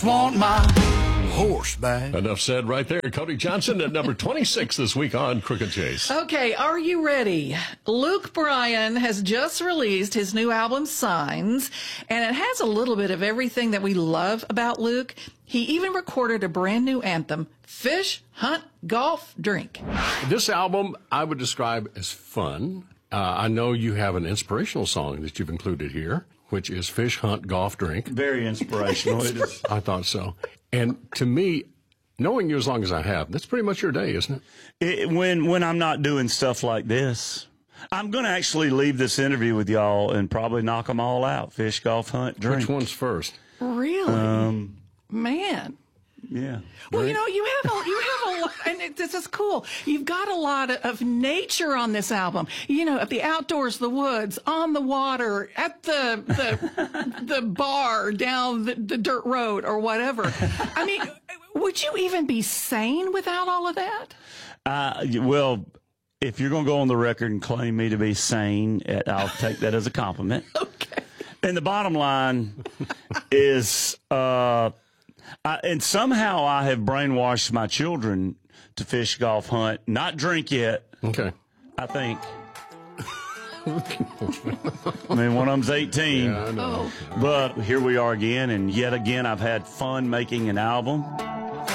Want my horse back. Enough said right there. Cody Johnson at number 26 this week on Crooked Chase. Okay, are you ready? Luke Bryan has just released his new album, Signs, and it has a little bit of everything that we love about Luke. He even recorded a brand new anthem, Fish, Hunt, Golf, Drink. This album I would describe as fun. I know you have an inspirational song that you've included here, which is Fish, Hunt, Golf, Drink. Very inspirational. It is. I thought so. And to me, knowing you as long as I have, that's pretty much your day, isn't it? When I'm not doing stuff like this, I'm going to actually leave this interview with y'all and probably knock them all out. Fish, golf, hunt, drink. Which one's first? Really? Man. Yeah. Well, you know, you have a lot, and this is cool. You've got a lot of nature on this album. You know, at the outdoors, the woods, on the water, at the bar, down the dirt road, or whatever. I mean, would you even be sane without all of that? Well, if you're going to go on the record and claim me to be sane, I'll take that as a compliment. Okay. And the bottom line is, and somehow I have brainwashed my children to fish, golf, hunt, not drink yet. Okay. I think. I mean, one of them's 18. Yeah, I know. Oh. But here we are again, and yet again I've had fun making an album.